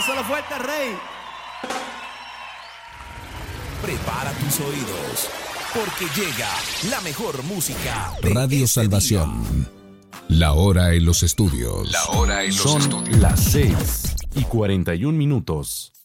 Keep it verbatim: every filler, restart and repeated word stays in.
Aplázalo fuerte, Rey. Prepara tus oídos, porque llega la mejor música de Radio este Salvación. día. La hora en los estudios. La hora en los Son estudios. las seis y cuarenta y un minutos.